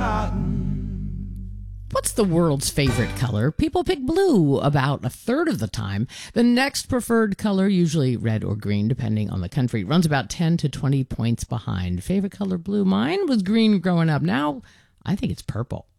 What's the world's favorite color? People pick blue about a third of the time. The next preferred color, usually red or green, depending on the country, runs about 10 to 20 points behind. Favorite color, blue. Mine was green growing up. Now, I think it's purple.